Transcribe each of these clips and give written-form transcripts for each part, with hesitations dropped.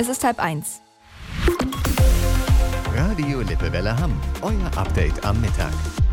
Es ist 12:30. Radio Lippewelle Hamm, euer Update am Mittag.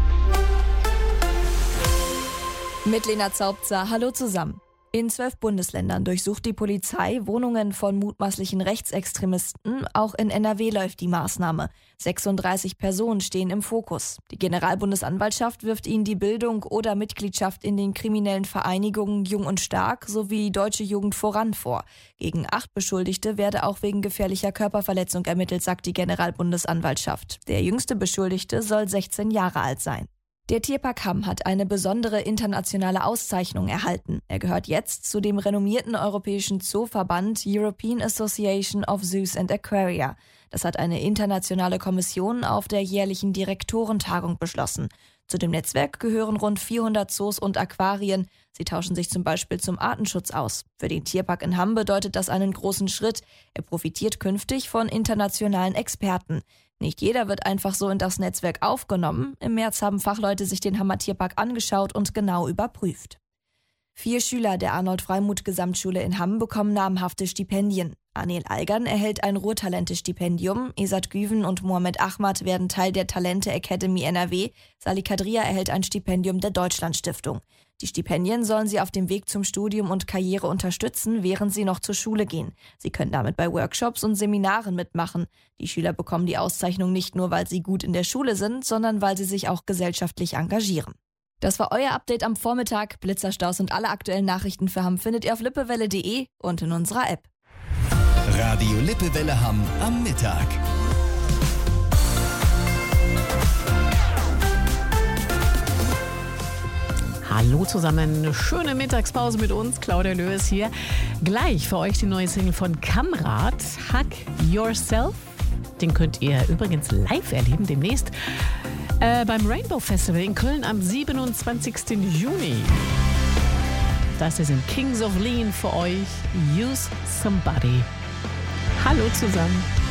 Mit Lena Zaubzer, hallo zusammen. In 12 Bundesländern durchsucht die Polizei Wohnungen von mutmaßlichen Rechtsextremisten. Auch in NRW läuft die Maßnahme. 36 Personen stehen im Fokus. Die Generalbundesanwaltschaft wirft ihnen die Bildung oder Mitgliedschaft in den kriminellen Vereinigungen Jung und Stark sowie Deutsche Jugend voran vor. Gegen 8 Beschuldigte werde auch wegen gefährlicher Körperverletzung ermittelt, sagt die Generalbundesanwaltschaft. Der jüngste Beschuldigte soll 16 Jahre alt sein. Der Tierpark Hamm hat eine besondere internationale Auszeichnung erhalten. Er gehört jetzt zu dem renommierten europäischen Zooverband European Association of Zoos and Aquaria. Das hat eine internationale Kommission auf der jährlichen Direktorentagung beschlossen. Zu dem Netzwerk gehören rund 400 Zoos und Aquarien. Sie tauschen sich zum Beispiel zum Artenschutz aus. Für den Tierpark in Hamm bedeutet das einen großen Schritt. Er profitiert künftig von internationalen Experten. Nicht jeder wird einfach so in das Netzwerk aufgenommen. Im März haben Fachleute sich den Hammer Tierpark angeschaut und genau überprüft. 4 Schüler der Arnold-Freimuth-Gesamtschule in Hamm bekommen namhafte Stipendien. Anil Algan erhält ein Ruhrtalente-Stipendium, Esat Güven und Mohamed Ahmad werden Teil der Talente Academy NRW, Sali Kadria erhält ein Stipendium der Deutschlandstiftung. Die Stipendien sollen sie auf dem Weg zum Studium und Karriere unterstützen, während sie noch zur Schule gehen. Sie können damit bei Workshops und Seminaren mitmachen. Die Schüler bekommen die Auszeichnung nicht nur, weil sie gut in der Schule sind, sondern weil sie sich auch gesellschaftlich engagieren. Das war euer Update am Vormittag. Blitzerstaus und alle aktuellen Nachrichten für Hamm findet ihr auf lippewelle.de und in unserer App. Radio Lippewelle Hamm am Mittag. Hallo zusammen, eine schöne Mittagspause mit uns. Claudia Löw ist hier. Gleich für euch die neue Single von Kamrat, Hug Yourself. Den könnt ihr übrigens live erleben demnächst beim Rainbow Festival in Köln am 27. Juni. Das sind Kings of Lean für euch. Use Somebody. Hallo zusammen.